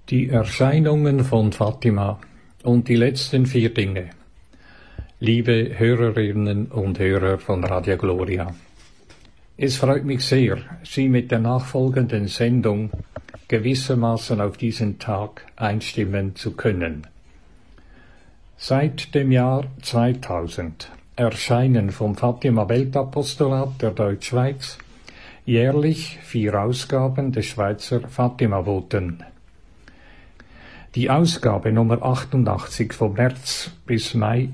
Die Erscheinungen von Fatima und die letzten 4 Dinge. Liebe Hörerinnen und Hörer von Radio Gloria. Es freut mich sehr, Sie mit der nachfolgenden Sendung gewissermaßen auf diesen Tag einstimmen zu können. Seit dem Jahr 2000 erscheinen vom Fatima Weltapostolat der Deutschschweiz jährlich 4 Ausgaben des Schweizer Fatima-Boten. Die Ausgabe Nummer 88 vom März bis Mai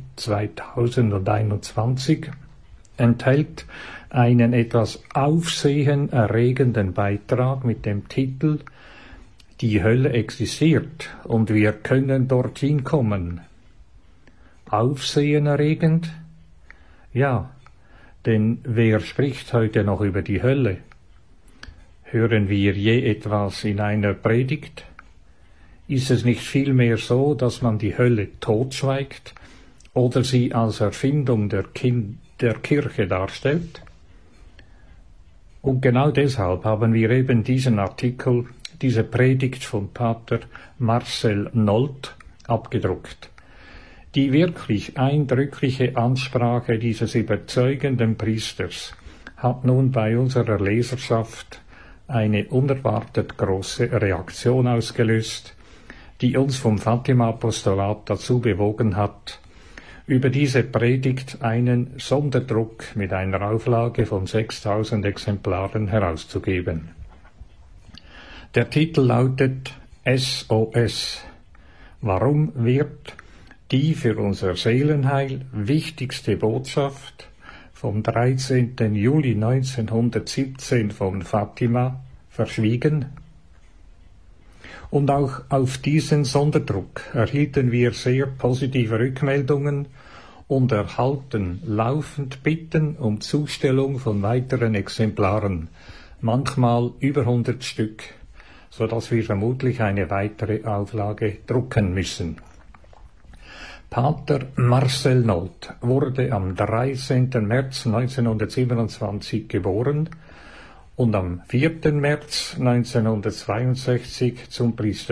2021 enthält einen etwas aufsehenerregenden Beitrag mit dem Titel »Die Hölle existiert und wir können dorthin kommen«. Aufsehenerregend? Ja, denn wer spricht heute noch über die Hölle? Hören wir je etwas in einer Predigt? Ist es nicht vielmehr so, dass man die Hölle totschweigt oder sie als Erfindung der Kirche darstellt? Und genau deshalb haben wir eben diesen Artikel, diese Predigt von Pater Marcel Nolt abgedruckt. Die wirklich eindrückliche Ansprache dieses überzeugenden Priesters hat nun bei unserer Leserschaft eine unerwartet große Reaktion ausgelöst, die uns vom Fatima-Apostolat dazu bewogen hat, über diese Predigt einen Sonderdruck mit einer Auflage von 6000 Exemplaren herauszugeben. Der Titel lautet SOS. Warum wird die für unser Seelenheil wichtigste Botschaft vom 13. Juli 1917 von Fatima verschwiegen? Und auch auf diesen Sonderdruck erhielten wir sehr positive Rückmeldungen und erhalten laufend Bitten um Zustellung von weiteren Exemplaren, manchmal über 100 Stück, so dass wir vermutlich eine weitere Auflage drucken müssen. Pater Marcel Nolt wurde am 13. März 1927 geboren und am 4. März 1962 zum Priester